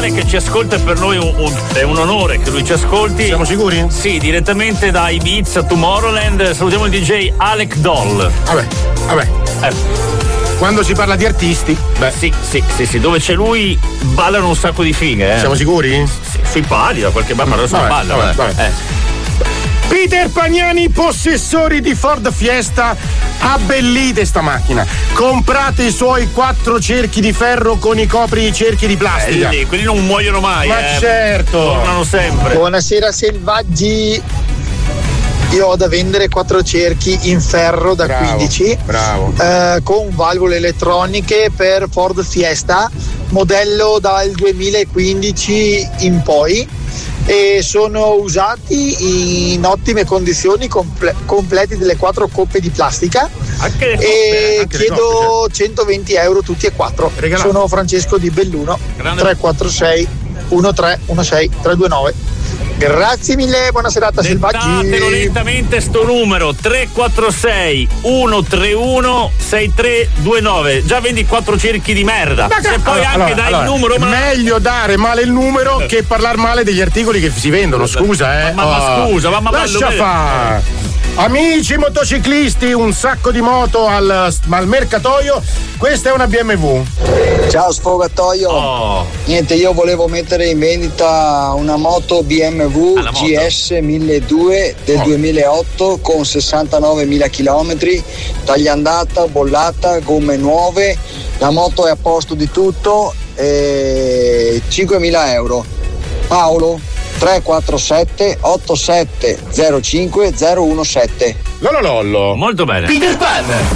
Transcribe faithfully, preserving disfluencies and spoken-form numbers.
salutare che ci ascolta, per noi un, un, è un onore che lui ci ascolti. Siamo sicuri? Sì, direttamente da Ibiza, Tomorrowland. Salutiamo il D J Alec Doll. Vabbè, vabbè. Eh. Quando si parla di artisti, beh, sì, sì, sì, sì, dove c'è lui ballano un sacco di fighe, eh. Siamo sicuri? Sì, sui pali da qualche parte, ma adesso vabbè, balla. vabbè, vabbè. Eh. Peter Pagnani, possessori di Ford Fiesta, abbellite sta macchina. Comprate i suoi quattro cerchi di ferro con i copri cerchi di plastica. Belli, quelli non muoiono mai. Ma eh. certo. Tornano sempre. Buonasera selvaggi. Io ho da vendere quattro cerchi in ferro da bravo, quindici bravo. Eh, con valvole elettroniche per Ford Fiesta, modello dal duemilaquindici in poi, e sono usati in ottime condizioni, comple- completi delle quattro coppe di plastica. Anche le coppe, e anche chiedo le coppe, centoventi euro tutti e quattro. Regalato. Sono Francesco di Belluno. Grande. tre quattro sei uno tre uno sei tre due nove. Grazie mille, buona serata selvaggi. Datelo lentamente sto numero tre quattro sei uno tre uno sei tre due nove. Già vendi quattro cerchi di merda. Ma se poi allora, anche allora, dai allora, il numero, ma meglio dare male il numero che parlare male degli articoli che si vendono, scusa eh. Ma, ma, ma oh. scusa, ma, ma lascia ma, fa. Amici motociclisti, un sacco di moto al, al mercatoio. Questa è una B M W. Ciao sfogatoio. Oh. Niente, io volevo mettere in vendita una moto B M W ah, G S milleduecento del oh. duemilaotto con sessantanovemila chilometri, tagliandata, bollata, gomme nuove. La moto è a posto di tutto e cinquemila euro. Paolo tre quattro sette otto sette zero cinque zero uno sette. Lollo lollo. Molto bene. Peter Pan,